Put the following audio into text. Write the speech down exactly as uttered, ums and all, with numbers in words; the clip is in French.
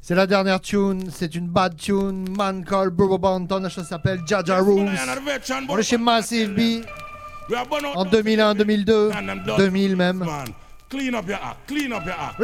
C'est la dernière tune, c'est une bad tune. Man called Bobo Banton, ça s'appelle Jaja Rules. On est chez Massive B en deux mille un, deux mille deux, deux mille même. Clean up your act, clean up your act.